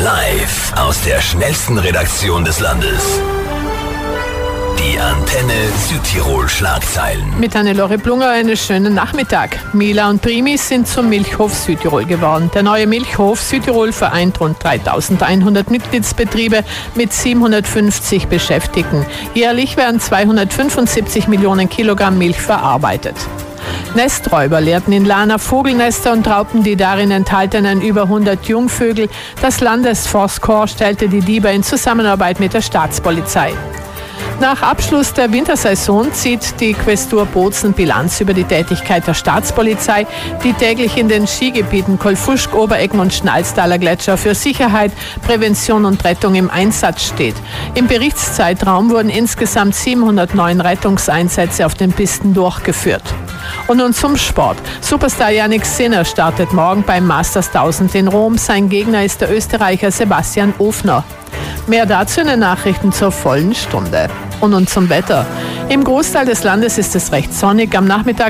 Live aus der schnellsten Redaktion des Landes. Die Antenne Südtirol Schlagzeilen. Mit Hannelore Blunger einen schönen Nachmittag. Mila und Primi sind zum Milchhof Südtirol geworden. Der neue Milchhof Südtirol vereint rund 3100 Mitgliedsbetriebe mit 750 Beschäftigten. Jährlich werden 275 Millionen Kilogramm Milch verarbeitet. Nesträuber leerten in Lahna Vogelnester und raubten die darin enthaltenen über 100 Jungvögel. Das Landesforstkorps stellte die Diebe in Zusammenarbeit mit der Staatspolizei. Nach Abschluss der Wintersaison zieht die Quästur Bozen Bilanz über die Tätigkeit der Staatspolizei, die täglich in den Skigebieten Kolfuschk, Oberecken und Schnalztaler Gletscher für Sicherheit, Prävention und Rettung im Einsatz steht. Im Berichtszeitraum wurden insgesamt 709 Rettungseinsätze auf den Pisten durchgeführt. Und nun zum Sport. Superstar Jannik Sinner startet morgen beim Masters 1000 in Rom. Sein Gegner ist der Österreicher Sebastian Ofner. Mehr dazu in den Nachrichten zur vollen Stunde. Und nun zum Wetter. Im Großteil des Landes ist es recht sonnig. Am Nachmittag